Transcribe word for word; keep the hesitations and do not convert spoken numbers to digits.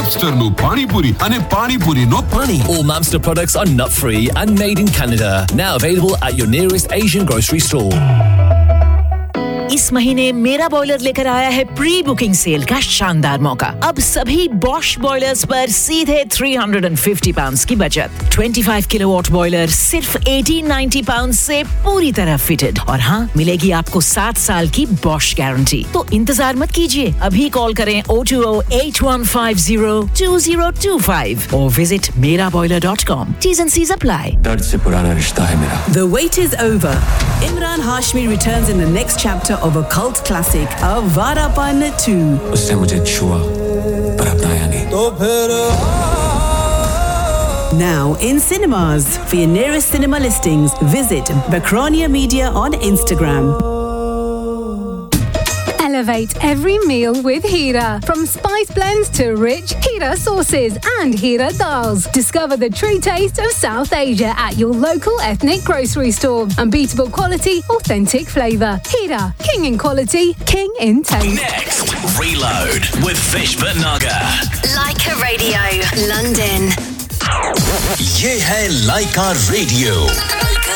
Webster no pani puri and pani puri no pani. All Mamster products are nut-free and made in Canada. Now available at your nearest Asian grocery store. इस महीने मेरा boiler लेकर आया है pre booking cell का शानदार मौका। अब सभी बॉश बॉयलर्स पर सीधे three hundred fifty पाउंड्स की बचत। twenty-five किलोवाट बॉयलर सिर्फ eighteen ninety पाउंड्स से पूरी तरह फिटेड और हाँ मिलेगी आपको सात साल की बॉश गारंटी। तो इंतजार मत कीजिए, अभी कॉल करें oh two oh eight one five oh two oh two five और visit mera boiler dot com. T's and C's apply. दर्द से पुराना रिश्ता है मेरा। The wait is over. Imran Hashmi returns in the next chapter of a cult classic, Avarapan two. उसने मुझे छुआ पर अपनाया नहीं। तो फिर Now in cinemas. For your nearest cinema listings, visit Bacronia Media on Instagram. Elevate every meal with Hira. From spice blends to rich Hira sauces and Hira dals. Discover the true taste of South Asia at your local ethnic grocery store. Unbeatable quality, authentic flavour. Hira, king in quality, king in taste. Next, Reload with Fish Naga. Laika Radio, London. ये है लाइका radio